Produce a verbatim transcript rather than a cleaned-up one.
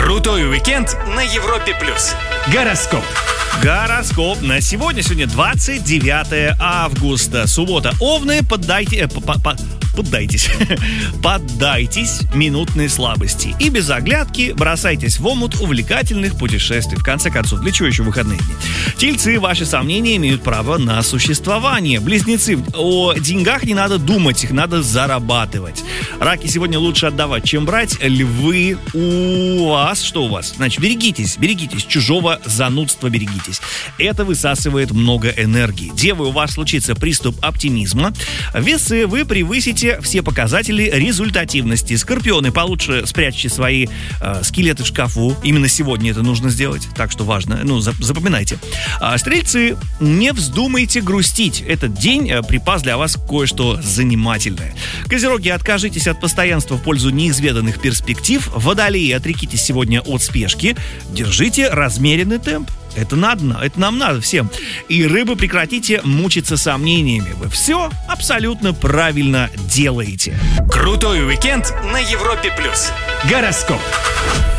Крутой уикенд на Европе плюс. Гороскоп. Гороскоп на сегодня. Сегодня двадцать девятое августа. Суббота. Овны, поддайте... Э, по- по- поддайтесь. Поддайтесь минутной слабости. И без оглядки бросайтесь в омут увлекательных путешествий. В конце концов, для чего еще выходные дни? Тельцы, ваши сомнения имеют право на существование. Близнецы, о деньгах не надо думать, их надо зарабатывать. Раки, сегодня лучше отдавать, чем брать. Львы, у вас, что у вас? Значит, берегитесь, берегитесь, чужого занудства берегитесь. Это высасывает много энергии. Девы, у вас случится приступ оптимизма. Весы, вы превысите все показатели результативности. Скорпионы, получше спрячьте свои э, скелеты в шкафу. Именно сегодня это нужно сделать, так что важно, ну, за, запоминайте. А, стрельцы, не вздумайте грустить. Этот день э, припас для вас кое-что занимательное. Козероги, откажитесь от постоянства в пользу неизведанных перспектив. Водолеи, отрекитесь сегодня от спешки. Держите размеренный темп. Это надо, это нам надо всем. И рыбы, прекратите мучиться сомнениями. Вы все абсолютно правильно делаете. Крутой уикенд на Европе плюс. Гороскоп.